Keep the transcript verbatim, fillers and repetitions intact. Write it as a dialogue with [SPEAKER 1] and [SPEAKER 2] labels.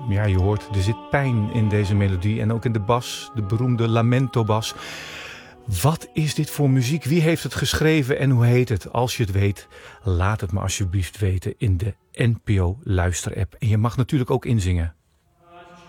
[SPEAKER 1] Ja, je hoort, er zit pijn in deze melodie en ook in de bas, de beroemde lamento-bas. Wat is dit voor muziek? Wie heeft het geschreven en hoe heet het? Als je het weet, laat het me alsjeblieft weten in de N P O Luister-app. En je mag natuurlijk ook inzingen.